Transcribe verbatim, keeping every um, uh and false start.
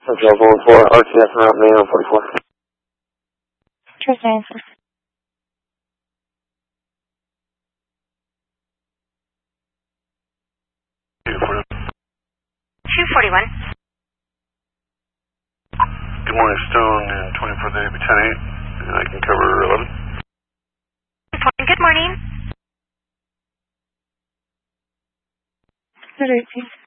Hotel four four, R T S route main on forty-four. Trust answer. two forty-one. Good morning, Stone, and twenty-four thirty, ten eight, and I can cover eleven. Good morning. Good eighteen.